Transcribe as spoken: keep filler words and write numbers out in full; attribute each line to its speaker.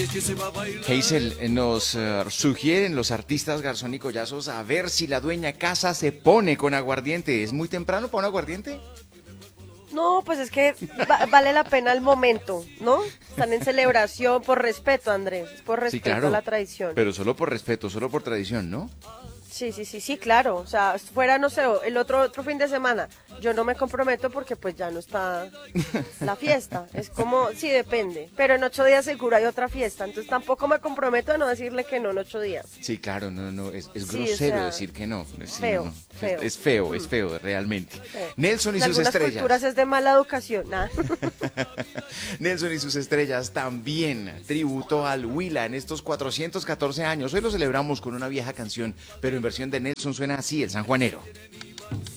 Speaker 1: Hazel, eh, nos eh, sugieren los artistas Garzón y Collazos a ver si la dueña casa se pone con aguardiente. ¿Es muy temprano para un aguardiente?
Speaker 2: No, pues es que va- vale la pena el momento, ¿no? Están en celebración, por respeto, Andrés, es por
Speaker 1: Sí,
Speaker 2: respeto
Speaker 1: claro.
Speaker 2: a la tradición.
Speaker 1: Pero solo por respeto, solo por tradición, ¿no?
Speaker 2: Sí, sí, sí, sí, claro. O sea, fuera, no sé, el otro otro fin de semana, yo no me comprometo porque pues ya no está la fiesta. Es como, sí, depende. Pero en ocho días seguro hay otra fiesta. Entonces tampoco me comprometo a no decirle que no en ocho días.
Speaker 1: Sí, claro, no, no, es, es
Speaker 2: Sí, o
Speaker 1: grosero
Speaker 2: sea,
Speaker 1: decir que no. Sí,
Speaker 2: feo,
Speaker 1: no, no.
Speaker 2: feo.
Speaker 1: Es, es feo, es feo, realmente.
Speaker 2: Feo.
Speaker 1: Nelson y
Speaker 2: En
Speaker 1: sus
Speaker 2: algunas
Speaker 1: estrellas.
Speaker 2: culturas es de mala educación. Nada.
Speaker 1: Nelson y sus estrellas también tributo al Huila en estos cuatrocientos catorce años. Hoy lo celebramos con una vieja canción, pero en versión de Nelson suena así, el sanjuanero.